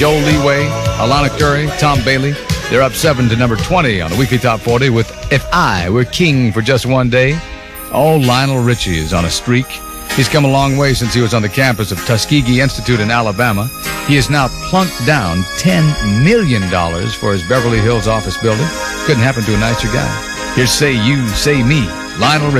Joe Leeway, Alana Curry, Tom Bailey. They're up 7 to number 20 on the Weekly Top 40 with If I Were King for Just One Day. Oh, Lionel Richie is on a streak. He's come a long way since he was on the campus of Tuskegee Institute in Alabama. He has now plunked down $10 million for his Beverly Hills office building. Couldn't happen to a nicer guy. Here's Say You, Say Me, Lionel Richie.